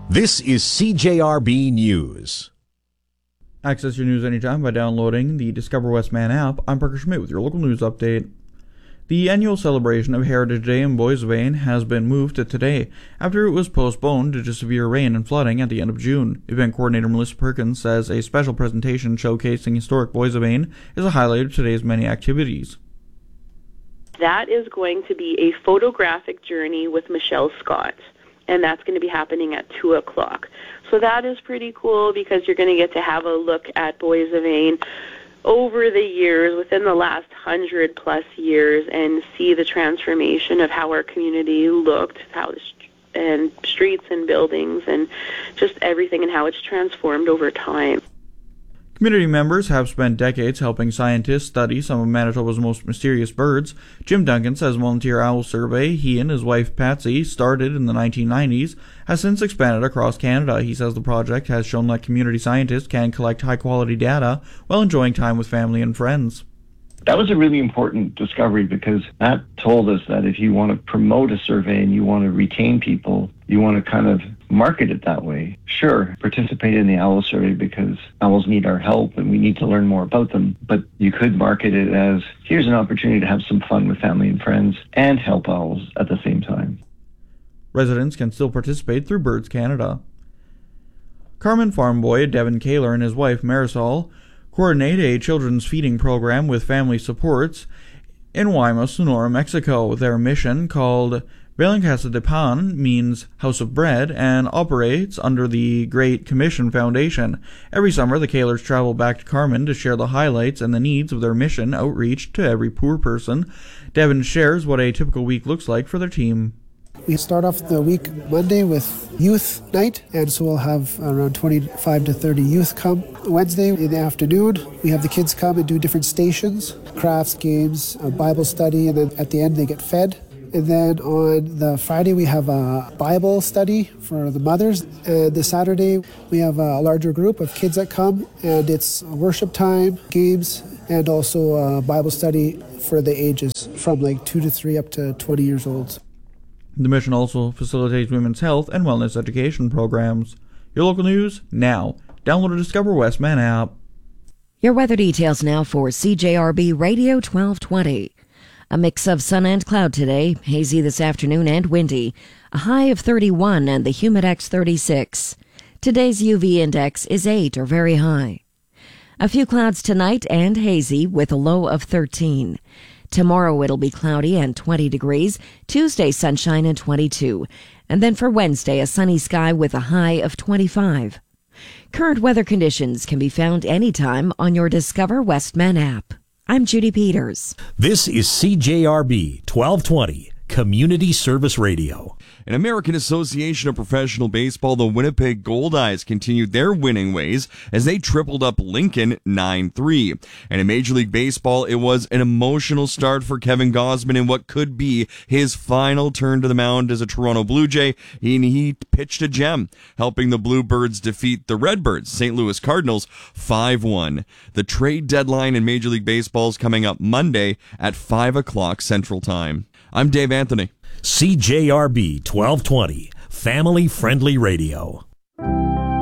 This is CJRB News. Access your news anytime by downloading the Discover Westman app. I'm Parker Schmidt with your local news update. The annual celebration of Heritage Day in Boissevain has been moved to today after it was postponed due to severe rain and flooding at the end of June. Event coordinator Melissa Perkins says a special presentation showcasing historic Boissevain is a highlight of today's many activities. That is going to be a photographic journey with Michelle Scott, and that's going to be happening at 2 o'clock. So that is pretty cool because you're going to get to have a look at Boissevain over the years, within the last 100-plus years, and see the transformation of how our community looked, and streets and buildings and just everything, and how it's transformed over time. Community members have spent decades helping scientists study some of Manitoba's most mysterious birds. Jim Duncan says a volunteer owl survey he and his wife Patsy started in the 1990s has since expanded across Canada. He says the project has shown that community scientists can collect high-quality data while enjoying time with family and friends. That was a really important discovery because that told us that if you want to promote a survey and you want to retain people, you want to kind of market it that way. Sure, participate in the owl survey because owls need our help and we need to learn more about them. But you could market it as, here's an opportunity to have some fun with family and friends and help owls at the same time. Residents can still participate through Birds Canada. Carmen farm boy Devin Kaler and his wife Marisol coordinate a children's feeding program with family supports in Guaymas, Sonora, Mexico. Their mission, called Belen Casa de Pan, means House of Bread, and operates under the Great Commission Foundation. Every summer, the Kalers travel back to Carmen to share the highlights and the needs of their mission outreach to every poor person. Devin shares what a typical week looks like for their team. We start off the week Monday with youth night, and so we'll have around 25 to 30 youth come. Wednesday in the afternoon, we have the kids come and do different stations, crafts, games, a Bible study, and then at the end they get fed. And then on the Friday, we have a Bible study for the mothers. And the Saturday, we have a larger group of kids that come, and it's worship time, games, and also a Bible study for the ages from like 2 to 3 up to 20 years old. The mission also facilitates women's health and wellness education programs. Your local news now. Download the Discover Westman app. Your weather details now for CJRB Radio 1220. A mix of sun and cloud today, hazy this afternoon and windy. A high of 31 and the Humidex 36. Today's UV index is 8 or very high. A few clouds tonight and hazy with a low of 13. Tomorrow it'll be cloudy and 20 degrees. Tuesday, sunshine and 22. And then for Wednesday, a sunny sky with a high of 25. Current weather conditions can be found anytime on your Discover Westman app. I'm Judy Peters. This is CJRB 1220, Community Service Radio. In American Association of Professional Baseball, the Winnipeg Goldeyes continued their winning ways as they tripled up Lincoln 9-3. And in Major League Baseball, it was an emotional start for Kevin Gausman in what could be his final turn to the mound as a Toronto Blue Jay. He pitched a gem, helping the Bluebirds defeat the Redbirds, St. Louis Cardinals, 5-1. The trade deadline in Major League Baseball is coming up Monday at 5 o'clock Central Time. I'm Dave Anthony. CJRB 1220, family-friendly radio.